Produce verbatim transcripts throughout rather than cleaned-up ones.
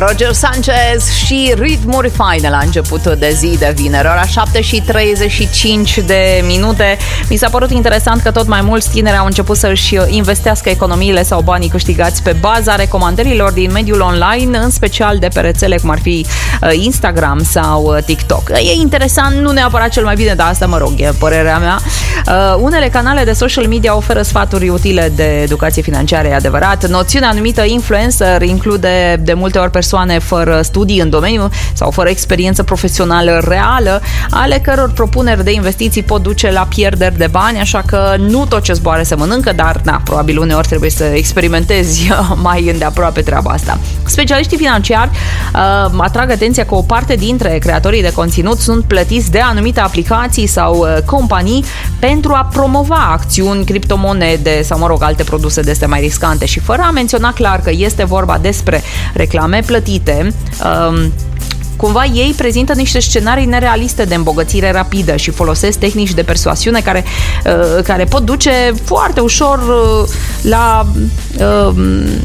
Roger Sanchez și ritmuri faine la început de zi de vineri, ora șapte și treizeci și cinci de minute. Mi s-a părut interesant că tot mai mulți tineri au început să-și investească economiile sau banii câștigați pe baza recomandărilor din mediul online, în special de pe rețele cum ar fi Instagram sau TikTok. E interesant, nu neapărat cel mai bine, dar asta, mă rog, e părerea mea. Unele canale de social media oferă sfaturi utile de educație financiară, e adevărat. Noțiunea numită influencer include de multe ori persoane fără studii în domeniu sau fără experiență profesională reală, ale căror propuneri de investiții pot duce la pierderi de bani, așa că nu tot ce zboară se mănâncă, dar na, probabil uneori trebuie să experimentezi mai îndeaproape treaba asta. Specialiștii financiari uh, atrag atenția că o parte dintre creatorii de conținut sunt plătiți de anumite aplicații sau uh, companii pentru a promova acțiuni, criptomonede sau, mă rog, alte produse de astea mai riscante, și fără a menționa clar că este vorba despre reclame plătite, um, cumva ei prezintă niște scenarii nerealiste de îmbogățire rapidă și folosesc tehnici de persoasiune care, uh, care pot duce foarte ușor uh, la uh,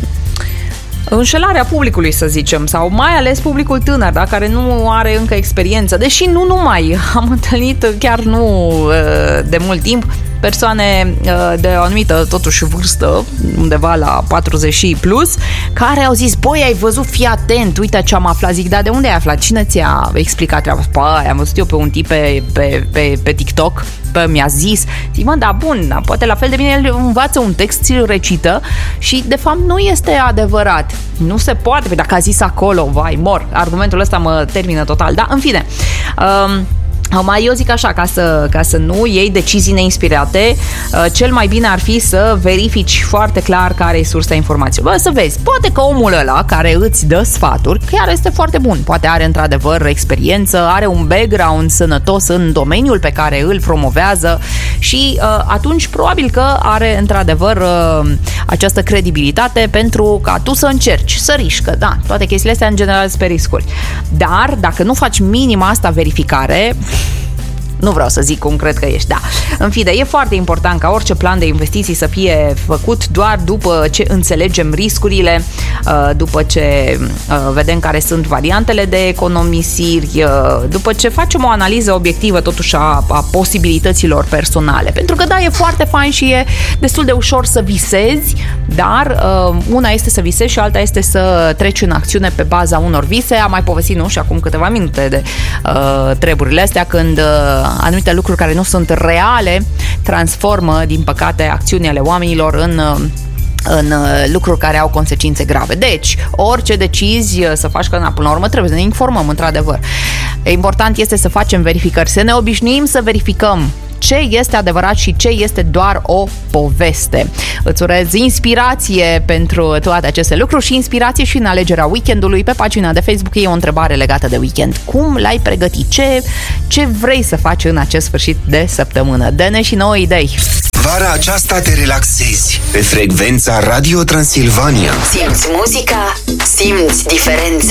înșelarea publicului, să zicem, sau mai ales publicul tânăr, da, care nu are încă experiență, deși nu numai. Am întâlnit chiar nu uh, de mult timp persoane uh, de o anumită, totuși, vârstă, undeva la patruzeci și plus, care au zis: băi, ai văzut, fii atent, uite ce am aflat. Zic: da, de unde ai aflat? Cine ți-a explicat treaba? Păi, am văzut eu pe un tip pe, pe, pe, pe TikTok, pe, mi-a zis. Zic: mă, da, bun, da, poate la fel de bine el învață un text, ți-l recită și de fapt nu este adevărat. Nu se poate, dacă a zis acolo, vai, mor. Argumentul ăsta mă termină total, da? În fine, um, mai eu zic așa, ca să, ca să nu iei decizii neinspirate, cel mai bine ar fi să verifici foarte clar care e sursa informației. Bă, să vezi, poate că omul ăla care îți dă sfaturi chiar este foarte bun, poate are într-adevăr experiență, are un background sănătos în domeniul pe care îl promovează și atunci probabil că are într-adevăr această credibilitate pentru ca tu să încerci, să rișcă, da, toate chestiile astea în general sunt pe riscuri. Dar dacă nu faci minima asta verificare, nu vreau să zic cum cred că ești, da. În fine, e foarte important ca orice plan de investiții să fie făcut doar după ce înțelegem riscurile, după ce vedem care sunt variantele de economisiri, după ce facem o analiză obiectivă totuși a, a posibilităților personale. Pentru că, da, e foarte fain și e destul de ușor să visezi, dar una este să visezi și alta este să treci în acțiune pe baza unor vise. Am mai povestit, nu? Și acum câteva minute de uh, treburile astea, când uh, anumite lucruri care nu sunt reale transformă, din păcate, acțiunile ale oamenilor în în lucruri care au consecințe grave. Deci, orice decizi să faci, că până la urmă trebuie să ne informăm, într-adevăr. Important este să facem verificări, să ne obișnuim să verificăm ce este adevărat și ce este doar o poveste. Îți urez inspirație pentru toate aceste lucruri și inspirație și în alegerea weekendului. Pe pagina de Facebook e o întrebare legată de weekend. Cum l-ai pregătit? Ce, ce vrei să faci în acest sfârșit de săptămână? Dă-ne și nouă idei! Vara aceasta te relaxezi pe frecvența Radio Transilvania. Simți muzica, simți diferența.